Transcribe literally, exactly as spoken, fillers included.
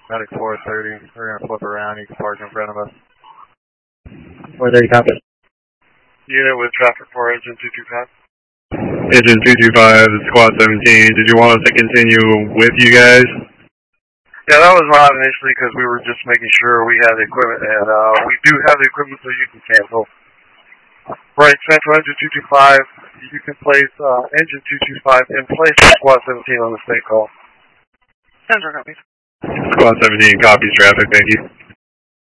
Medic four thirty, we're going to flip around, you can park in front of us. four thirty, copy. Unit with traffic for engine two two five. Engine two two five, squad seventeen, did you want us to continue with you guys? Yeah, that was not initially because we were just making sure we had the equipment, and uh, we do have the equipment, so you can cancel. Right, Central Engine two two five, you can place uh, Engine two two five in place for Squad seventeen on the state call. Central copies. Squad seventeen copies traffic, thank you.